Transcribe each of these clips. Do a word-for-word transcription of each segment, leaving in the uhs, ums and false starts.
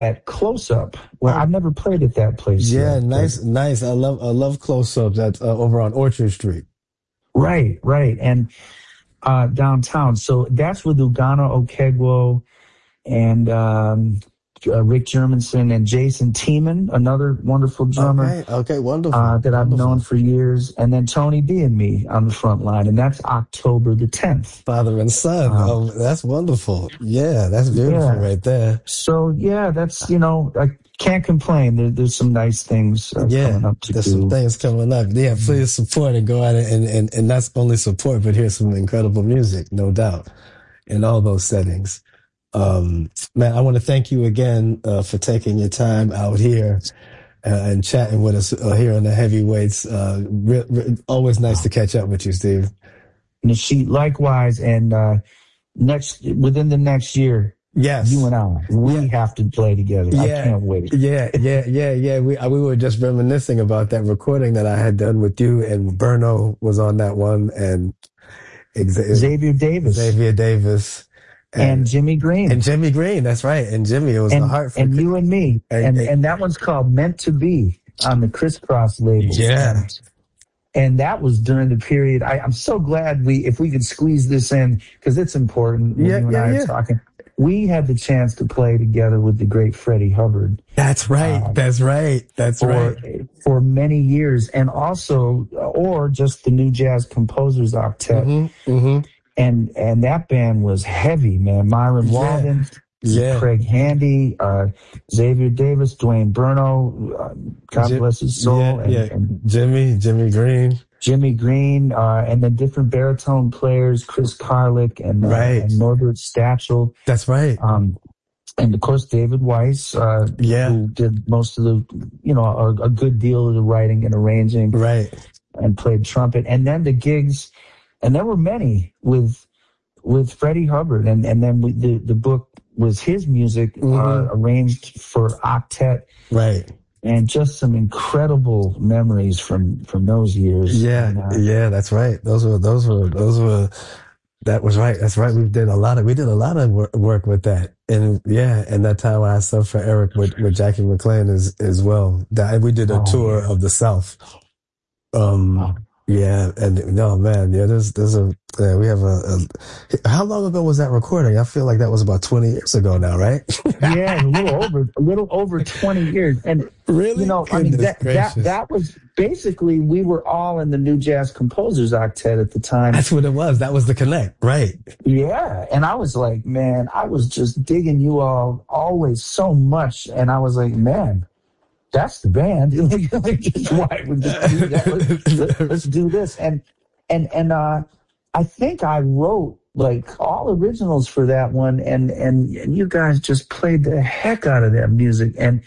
at Close Up. Well, I've never played at that place. Yeah, yet, nice, but, nice. I love, I love Close Ups. That's uh, over on Orchard Street. Right, right, and uh, downtown. So that's with Ugana Okegwo and um, uh, Rick Germanson and Jason Tiemann, another wonderful drummer. Okay, okay, wonderful. Uh, that I've wonderful. known for years. And then Tony B and me on the front line. And that's October the tenth. Father and son. Um, oh, that's wonderful. Yeah, that's beautiful yeah. right there. So, yeah, that's, you know, I can't complain. There, there's some nice things uh, yeah, coming up to there's do. some things coming up. Yeah, please support and go out and, and, and not only support, but hear some incredible music, no doubt, in all those settings. Um, man, I want to thank you again uh, for taking your time out here uh, and chatting with us uh, here on the Heavyweights. Uh, re- re- always nice to catch up with you, Steve. Nasheed, likewise, and uh, next within the next year, yes, you and I, we yeah. have to play together. Yeah. I can't wait. Yeah, yeah, yeah, yeah. We we were just reminiscing about that recording that I had done with you, and Berno was on that one, and Xavier Davis, Xavier Davis. And, and Jimmy Green. And Jimmy Green, that's right. And Jimmy, it was and, the heart for And you and me. And, and, and that one's called Meant to Be on the Crisscross label. Yeah. And, and that was during the period. I, I'm so glad we, if we could squeeze this in, because it's important when yeah, you and yeah, I are yeah. talking. We had the chance to play together with the great Freddie Hubbard. That's right. Um, that's right. That's for, right. For many years. And also, or just the New Jazz Composers Octet. Mm-hmm, mm-hmm. And and that band was heavy, man. Myron yeah. Walden, yeah. Craig Handy, uh, Xavier Davis, Dwayne Berno, uh, God Jim, bless his soul. Yeah, and, yeah. and Jimmy, Jimmy Green. Jimmy Green, uh, and then different baritone players, Chris Karlick and, uh, right. and Norbert Stachel. That's right. Um, and of course, David Weiss, uh, yeah. who did most of the, you know, a, a good deal of the writing and arranging. Right. And played trumpet. And then the gigs. And there were many with with Freddie Hubbard, and and then we, the the book was his music mm-hmm. uh, arranged for octet, right? And just some incredible memories from from those years. Yeah, and, uh, yeah, that's right. Those were those were those were. That was right. That's right. We did a lot of we did a lot of work with that, and yeah, and that time I subbed for Eric with, with Jackie McLean as as well. That we did a oh, tour yeah. of the South. Um. Oh. Yeah, and no man, yeah. There's, there's a uh, we have a, a. How long ago was that recording? I feel like that was about twenty years ago now, right? Yeah, a little over, a little over twenty years, and really, you know, Goodness I mean, that, gracious. that that was basically we were all in the New Jazz Composers Octet at the time. That's what it was. That was the connect, right? Yeah, and I was like, man, I was just digging you all always so much, and I was like, man. That's the band. Just, why we just do that? Let's, let's do this. And and and uh, I think I wrote like all originals for that one, and and and you guys just played the heck out of that music. And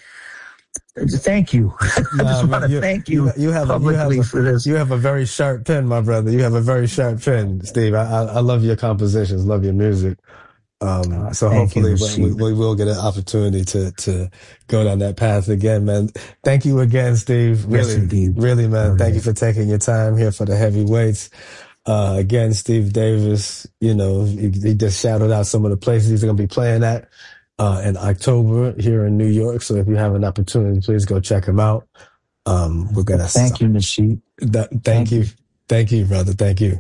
thank you. I nah, just want to thank you, you, you have publicly a, you have a, for this. You have a very sharp pen, my brother. You have a very sharp pen, Steve. I I, I love your compositions. Love your music. Um, uh, so hopefully we, we will get an opportunity to, to go down that path again, man. Thank you again, Steve. Really, yes, really, man. All thank right. you for taking your time here for the Heavyweights. Uh, again, Steve Davis, you know, he, he just shouted out some of the places he's going to be playing at, uh, in October here in New York. So if you have an opportunity, please go check him out. Um, we're going to thank you, Nasheed. Th- thank, thank you. you. Thank you, brother. Thank you.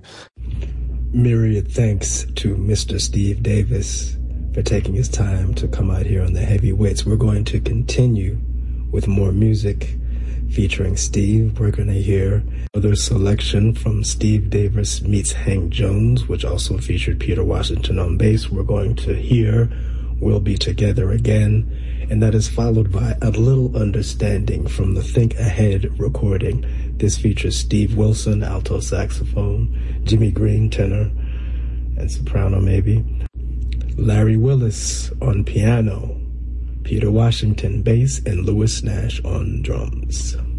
Myriad thanks to Mister Steve Davis for taking his time to come out here on the Heavyweights. We're going to continue with more music featuring Steve. We're going to hear another selection from Steve Davis meets Hank Jones, which also featured Peter Washington on bass. We're going to hear We'll Be Together Again, and that is followed by A Little Understanding from the Think Ahead recording. This features Steve Wilson, alto saxophone, Jimmy Green, tenor and soprano maybe, Larry Willis on piano, Peter Washington bass, and Louis Nash on drums.